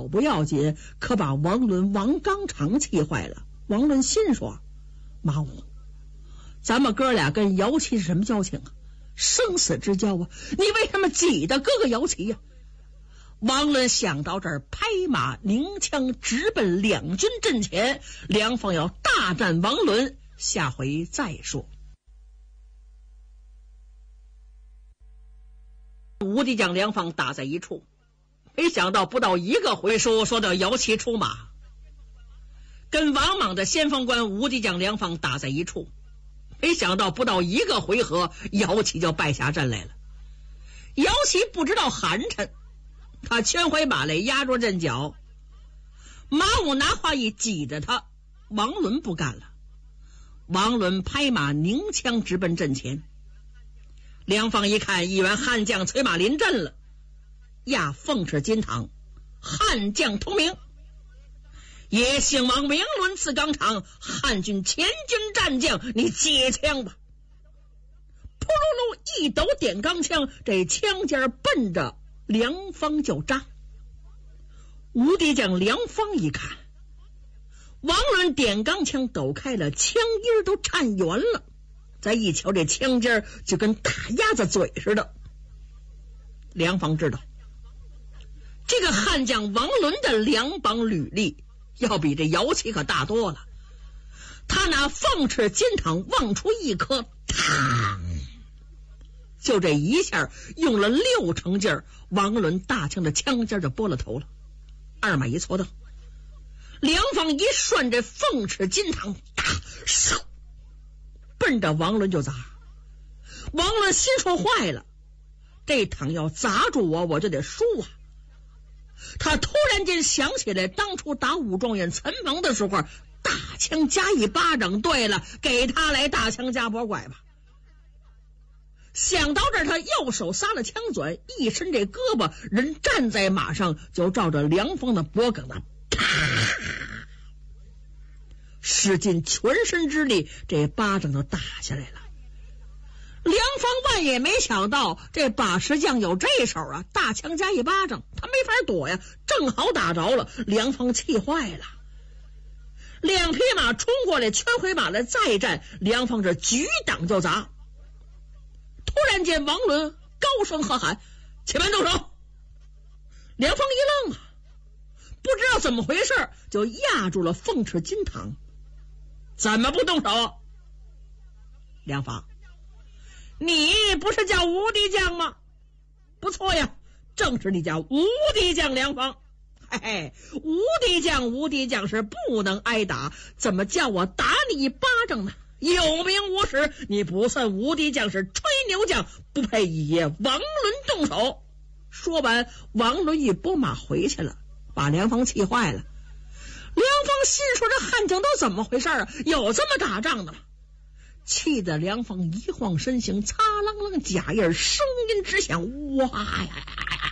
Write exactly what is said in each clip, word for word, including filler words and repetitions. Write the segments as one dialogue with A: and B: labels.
A: 不要紧，可把王伦、王刚常气坏了。王伦心说：马武，咱们哥俩跟姚琦是什么交情啊？生死之交啊！你为什么挤得哥哥姚琦呀、啊？王伦想到这儿，拍马鸣枪，直奔两军阵前。梁方要大战王伦，下回再说。吴地将梁方打在一处，没想到不到一个回书，说到姚琦出马，跟王莽的先锋官吴地将梁方打在一处，没想到不到一个回合，姚琦就败下阵来了。姚琦不知道寒碜，他圈回马来压住阵脚，马武拿话一挤着他，王伦不干了。王伦拍马拧枪直奔阵前。梁方一看，一员悍将催马临阵了，呀，凤翅金堂，悍将同名，也姓王名伦刺钢厂，汉军前军战将，你接枪吧！扑噜噜一抖点钢枪，这枪尖奔着梁方就扎。吴地将梁方一看，王伦点钢枪抖开了，枪音都颤圆了。再一瞧，这枪尖就跟大鸭子嘴似的。梁方知道，这个悍将王伦的两膀履历要比这姚琦可大多了。他拿凤翅金堂望出一颗，嘡！就这一下用了六成劲儿，王伦大枪的枪尖就拨了头了。二马一错蹬，梁方一顺这凤翅金堂，打嗖，奔着王伦就砸。王伦心说坏了，这场要砸住我，我就得输啊！他突然间想起来当初打武状元岑王的时候，大枪加一巴掌，对了，给他来大枪加脖拐吧。想到这儿，他右手撒了枪嘴，一伸这胳膊，人站在马上，就照着梁方的脖梗子，啪！使尽全身之力，这巴掌就打下来了。梁方万也没想到，这把式将有这手啊！大枪加一巴掌，他没法躲呀，正好打着了。梁方气坏了，两匹马冲过来，圈回马来再战。梁方这举挡就砸。突然间，王伦高声喝喊：“且慢动手！”梁方一愣啊，不知道怎么回事，就压住了凤翅金堂。怎么不动手？梁方，你不是叫吴地将吗？不错呀，正是你叫吴地将梁方。嘿嘿，吴地将吴地将是不能挨打，怎么叫我打你一巴掌呢？有名无实，你不算吴地将是吹牛将，不配以爷王伦动手。说完，王伦一拨马回去了，把梁方气坏了。梁方心说，这悍将都怎么回事啊？有这么打仗的吗？气得梁方一晃身形，擦啷啷甲印，声音直响，哇呀！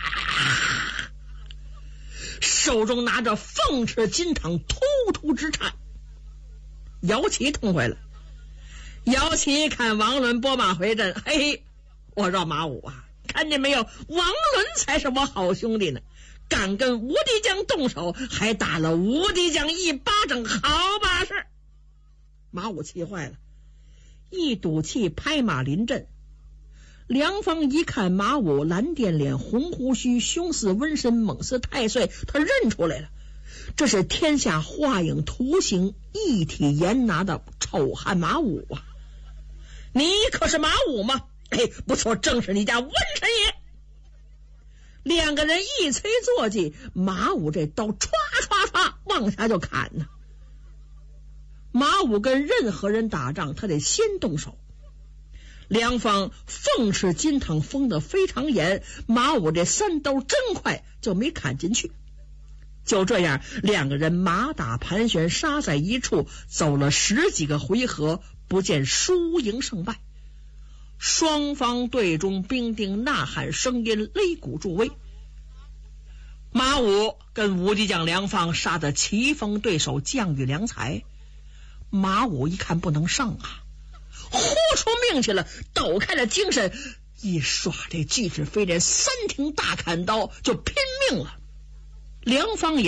A: 手中拿着凤翅金堂，突突直颤。姚琦痛快了。姚琦看王伦拨马回阵，嘿，我说马武啊，看见没有，王伦才是我好兄弟呢，敢跟吴地将动手，还打了吴地将一巴掌，好把式。马武气坏了，一赌气拍马临阵。梁方一看马武蓝靛脸，红胡须，凶似瘟神，猛似太岁，他认出来了，这是天下画影图形一体严拿的丑汉马武啊！你可是马武吗？哎，不错，正是你家瘟神爷。两个人一催坐骑，马武这刀唰唰唰往下就砍呢。马武跟任何人打仗，他得先动手。梁方凤翅金堂封得非常严，马武这三刀真快，就没砍进去。就这样，两个人马打盘旋，杀在一处，走了十几个回合，不见输赢胜败。双方队中兵丁呐喊声音，擂鼓助威。马武跟吴地将梁方杀得棋逢对手，将遇良才。马武一看不能上啊，呼出命去了，抖开了精神，一耍这巨齿飞刃三挺大砍刀，就拼命了。梁方也